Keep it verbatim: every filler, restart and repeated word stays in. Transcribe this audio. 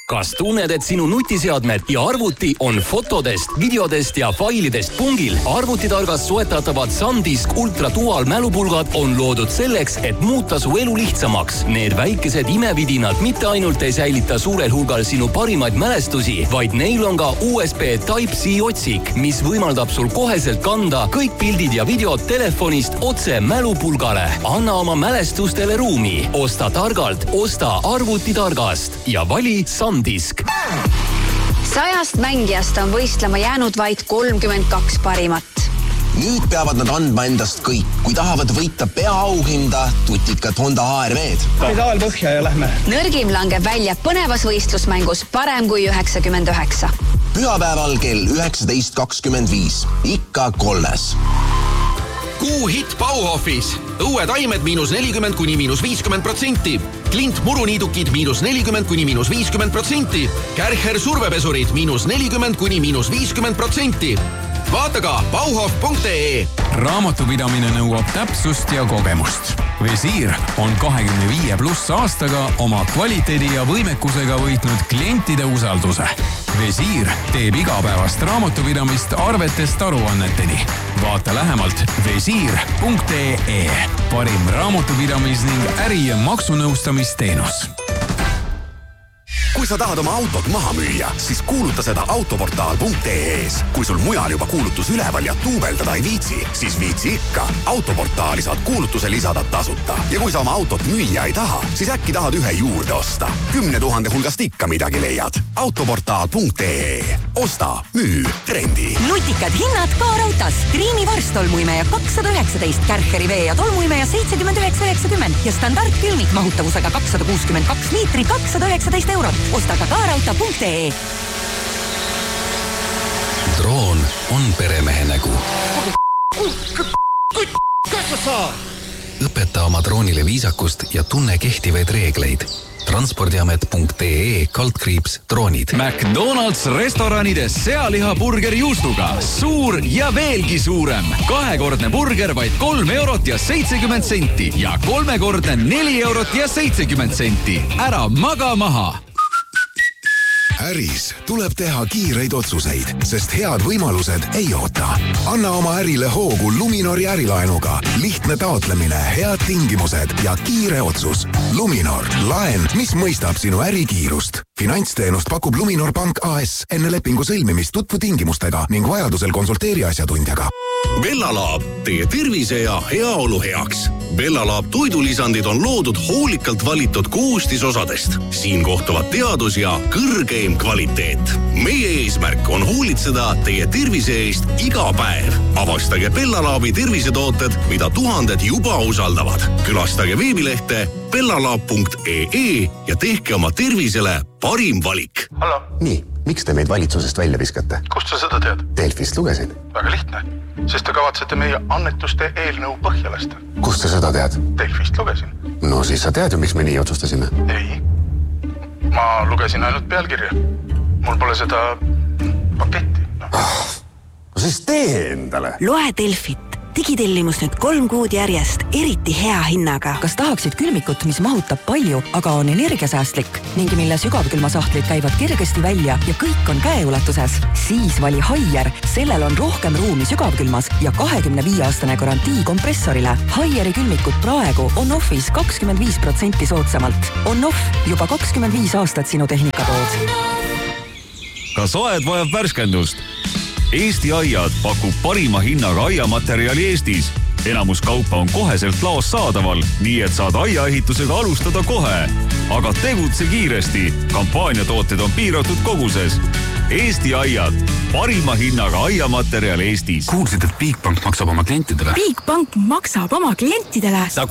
Kas tunned, et sinu nutiseadmed ja arvuti on fotodest, videodest ja failidest pungil? Arvutitargast soetatavad SanDisk Ultra Dual mälupulgad on loodud selleks, et muuta su elu lihtsamaks. Need väikesed imevidinad mitte ainult ei säilita suurel hulgal sinu parimaid mälestusi, vaid neil on ka U S B Type-C otsik, mis võimaldab sul koheselt kanda kõik pildid ja videod telefonist otse mälupulgale. Anna oma mälestustele ruumi. Osta targalt, osta arvutitargast ja vali SanDisk. Disk. Sajast mängijast on võistlema jäänud vaid kolmkümmend kaks parimat. Nüüd peavad nad andma endast kõik, kui tahavad võita peaauhinda tutikat Honda H R V-d. Pedaal põhja ja lähme. Nõrgim langeb välja põnevas võistlusmängus parem kui üheksakümmend üheksa. Pühapäeval kell üheksateist kakskümmend viis. Ikka kolles. Kuu hit Bauhofis. Õue taimed miinus nelikümmend kuni miinus viiskümmend protsenti. Klint muruniidukid miinus nelikümmend kuni miinus viiskümmend protsenti. Kärcher survepesurid miinus nelikümmend kuni miinus viiskümmend protsenti. Vaata ka bauhof punkt ee. Raamatupidamine nõuab täpsust ja kogemust. Visiir on kahekümne viie pluss aastaga oma kvaliteedi ja võimekusega võitnud klientide usalduse. Visiir teeb igapäevast raamatupidamist arvetest aruanneteni. Vaata lähemalt visiir punkt ee. Parim raamatupidamis ning äri- ja maksunõustamisteenus. Kui sa tahad oma autot maha müüa, siis kuuluta seda autoportaal punkt ee-s. Kui sul mujal juba kuulutus üleval ja tuubeldada ei viitsi, siis viitsi ikka. Autoportaali saad kuulutuse lisada tasuta. Ja kui sa oma autot müüa ei taha, siis äkki tahad ühe juurde osta. Kümne tuhande hulgast ikka midagi leiad. autoportaal punkt ee. Osta, müü, trendi. Nutikad hinnad Kaarautas. Triimi Vars tolmuimeja kakssada üheksateist, Kärcheri vee ja tolmuimeja seitsekümmend üheksa üheksakümmend ja standardkülmik mahutavusega kakssada kuuskümmend kaks liitri kakssada üheksateist eurot. Osta ka kaarauta punkt ee. Droon on peremehe nägu. Õpeta oma droonile viisakust ja tunne kehtivaid reegleid. transpordiamet punkt ee kaldkriips droonid. McDonald's restoranides sealihaburger juustuga. Suur ja veelgi suurem. Kahekordne burger vaid kolm eurot ja seitsekümmend senti ja kolmekordne neli eurot ja seitsekümmend senti. Ära maga maha. Äris tuleb teha kiireid otsuseid, sest head võimalused ei oota. Anna oma ärile hoogu Luminori ärilaenuga. Lihtne taotlemine, head tingimused ja kiire otsus. Luminor, laen, mis mõistab sinu ärikiirust. Finantsteenust pakub Luminor Pank A S. Enne lepingu sõlmimist tutvu tingimustega ning vajadusel konsulteeri asjatundjaga. Bellalaab, teie tervise ja heaolu heaks. Bellalaab toidulisandid on loodud hoolikalt valitud koostisosadest. Siin kohtuvad teadus ja kõrgeim kvaliteet. Meie eesmärk on hoolitseda teie tervise eest iga päev. Avastage Bellalaabi tervisetooted, mida tuhanded juba usaldavad. Külastage veebilehte bellalaab punkt ee ja tehke oma tervisele parim valik. Hallo. Nii, miks te meid valitsusest välja viskate? Kust sa seda tead? Delfist lugesin. Väga lihtne, sest te kavatsete meie annetuste eelnõu põhja lasta. Kust sa seda tead? Delfist lugesin. No siis sa tead ju, miks me nii otsustasime. Ei, ma lugesin ainult pealkirja. Mul pole seda paketti. No. Ah, no siis tee endale. Loe Delfit. Digitellimus nüüd kolm kuud järjest, eriti hea hinnaga. Kas tahaksid külmikut, mis mahutab palju, aga on energiasäästlik ning mille sügavkülmasahtlid käivad kergesti välja ja kõik on käeulatuses? Siis vali Haier. Sellel on rohkem ruumi sügavkülmas ja kahekümne viie aastane garantii kompressorile. Haieri külmikut praegu on offis kakskümmend viis protsenti soodsamalt. On off juba kakskümmend viis aastat sinu tehnikatood. Kas aed vajab värskendust? Eesti Aiad pakub parima hinnaga aiamaterjali Eestis. Enamus kaupa on koheselt laos saadaval, nii et saad aiaehitusega alustada kohe. Aga tegutse kiiresti. Kampaaniatooted on piiratud koguses. Eesti Aiad. Parima hinnaga aiamaterjal Eestis. Kuulsid, et Bigbank maksab oma klientidele? Bigbank maksab oma klientidele.